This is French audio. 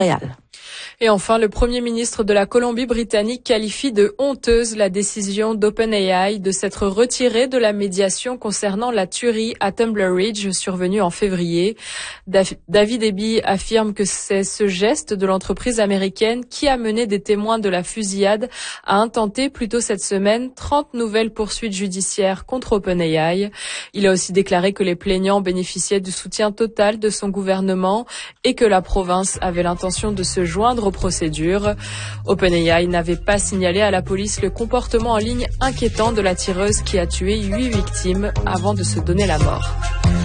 Montréal. Et enfin, le Premier ministre de la Colombie-Britannique qualifie de honteuse la décision d'OpenAI de s'être retiré de la médiation concernant la tuerie à Tumbler Ridge survenue en février. David Eby affirme que c'est ce geste de l'entreprise américaine qui a mené des témoins de la fusillade à intenter plus tôt cette semaine 30 nouvelles poursuites judiciaires contre OpenAI. Il a aussi déclaré que les plaignants bénéficiaient du soutien total de son gouvernement et que la province avait l'intention de se joindre aux procédures. OpenAI n'avait pas signalé à la police le comportement en ligne inquiétant de la tireuse qui a tué 8 victimes avant de se donner la mort.